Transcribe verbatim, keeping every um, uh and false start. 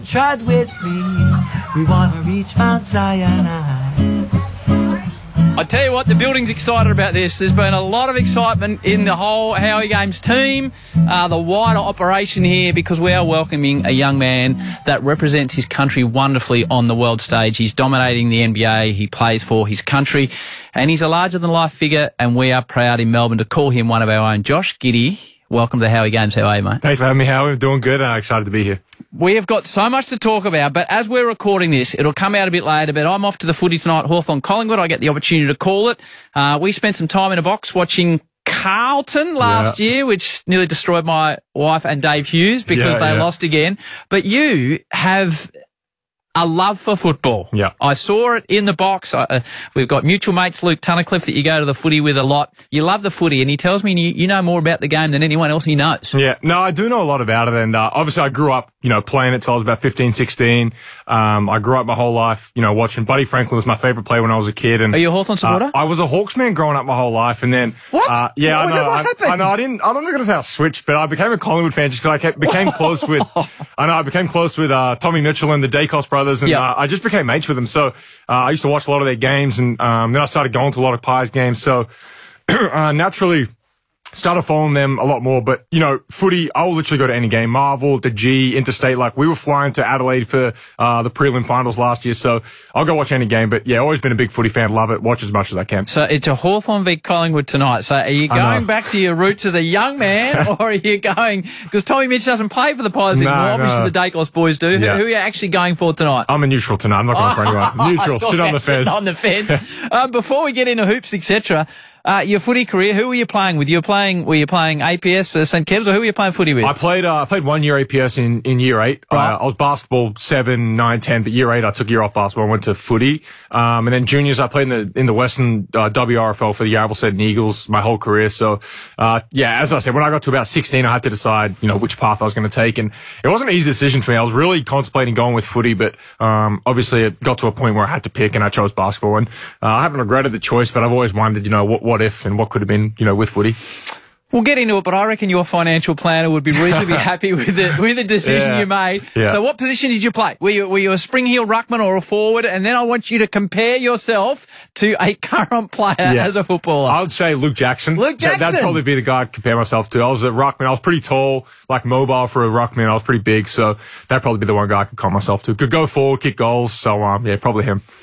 Tread with me, we want to reach Mount Zion. I tell you what, the building's excited about this. There's been a lot of excitement in the whole Howie Games team, uh, the wider operation here, because we are welcoming a young man that represents his country wonderfully on the world stage. He's dominating the N B A. He plays for his country, and he's a larger-than-life figure, and we are proud in Melbourne to call him one of our own. Josh Giddey, welcome to the Howie Games. How are you, mate? Thanks for having me, Howie. I'm doing good. I'm excited to be here. We have got so much to talk about, but as we're recording this, it'll come out a bit later, but I'm off to the footy tonight, Hawthorn-Collingwood. I get the opportunity to call it. Uh, we spent some time in a box watching Carlton last yeah. year, which nearly destroyed my wife and Dave Hughes because yeah, they yeah. lost again. But you have a love for football. Yeah. I saw it in the box. I, uh, we've got mutual mates, Luke Tunnicliffe, that you go to the footy with a lot. You love the footy, and he tells me you, you know more about the game than anyone else he knows. Yeah. No, I do know a lot about it, and uh, obviously I grew up, you know, playing it till I was about fifteen, sixteen. Um, I grew up my whole life, you know, watching. Buddy Franklin was my favourite player when I was a kid. And are you a Hawthorn supporter? Uh, I was a Hawks man growing up my whole life, and then what? Uh, yeah, what, I know. what I, happened? I know. I didn't. I'm not going to say I switched, but I became a Collingwood fan just because I kept, became close with. I know I became close with uh, Tommy Mitchell and the Dacos brothers, and yep. uh, I just became mates with them. So uh, I used to watch a lot of their games, and um, then I started going to a lot of Pies games. So uh, naturally started following them a lot more. But, you know, footy, I'll literally go to any game. Marvel, the G, Interstate. Like, we were flying to Adelaide for uh, the prelim finals last year. So I'll go watch any game. But, yeah, always been a big footy fan. Love it. Watch as much as I can. So it's a Hawthorn v Collingwood tonight. So are you going back to your roots as a young man, or are you going... Because Tommy Mitch doesn't play for the Pies no, anymore. Obviously, no. the Dacos boys do. Yeah. Who, who are you actually going for tonight? I'm a neutral tonight. I'm not going for anyone. Neutral. Sit on the fence. Sit on the fence. um, before we get into hoops, et cetera, Uh, your footy career, who were you playing with? You were playing, were you playing A P S for Saint Kev's, or who were you playing footy with? I played, uh, I played one year A P S in, in year eight. Right. Uh, I was basketball seven, nine, ten, but year eight I took a year off basketball and went to footy. Um, and then juniors I played in the, in the Western, uh, W R F L for the Yarraville Seton Eagles my whole career. So, uh, yeah, as I said, when I got to about sixteen, I had to decide, you know, which path I was going to take. And it wasn't an easy decision for me. I was really contemplating going with footy, but, um, obviously it got to a point where I had to pick and I chose basketball. And, uh, I haven't regretted the choice, but I've always wondered, you know, what, what if and what could have been, you know, with footy. We'll get into it, but I reckon your financial planner would be reasonably happy with the with the decision yeah. you made. Yeah. So what position did you play? Were you were you a spring heel ruckman or a forward? And then I want you to compare yourself to a current player yeah. as a footballer. I would say Luke Jackson. Luke Jackson. That, that'd probably be the guy I'd compare myself to. I was a ruckman. I was pretty tall, like mobile for a ruckman. I was pretty big, so that'd probably be the one guy I could call myself to. Could go forward, kick goals. So um, yeah, probably him.